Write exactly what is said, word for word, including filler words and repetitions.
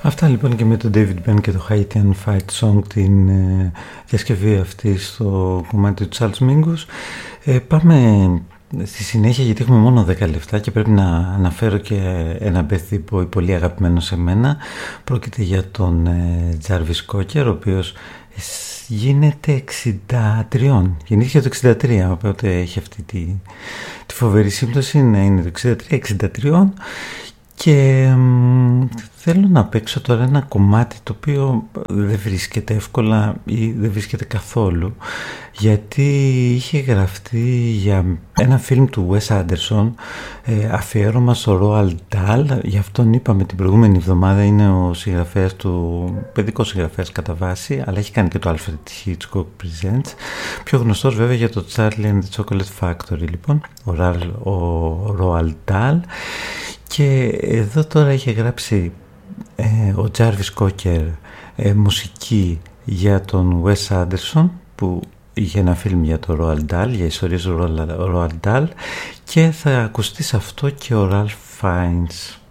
Αυτά λοιπόν και με τον David Ben και το Haitian Fight Song, την ε, διασκευή αυτή στο κομμάτι του Charles Mingus. Ε, πάμε στη συνέχεια, γιατί έχουμε μόνο δέκα λεπτά και πρέπει να αναφέρω και ένα birthday boy πολύ αγαπημένο σε μένα. Πρόκειται για τον ε, Jarvis Cocker, ο οποίος γίνεται εξήντα τρία, γεννήθηκε το εξήντα τρία, οπότε έχει αυτή τη, τη φοβερή σύμπτωση να είναι το εξήντα τρία εξήντα τρία. Και μ, θέλω να παίξω τώρα ένα κομμάτι το οποίο δεν βρίσκεται εύκολα ή δεν βρίσκεται καθόλου, γιατί είχε γραφτεί για ένα φιλμ του Wes Anderson, ε, αφιέρωμα στο Roald Dahl. Γι' αυτόν είπαμε την προηγούμενη εβδομάδα, είναι ο συγγραφέας του, παιδικός συγγραφέας κατά βάση, αλλά έχει κάνει και το Alfred Hitchcock Presents, πιο γνωστός βέβαια για το Charlie and the Chocolate Factory, λοιπόν, ο, Ral, ο Roald Dahl. Και εδώ τώρα είχε γράψει ε, ο Jarvis Cocker ε, μουσική για τον Wes Anderson, που είχε ένα φιλμ για το Roald Dahl, για ιστορίες του Roald Dahl, και θα ακουστεί σε αυτό και ο Ralph Fiennes.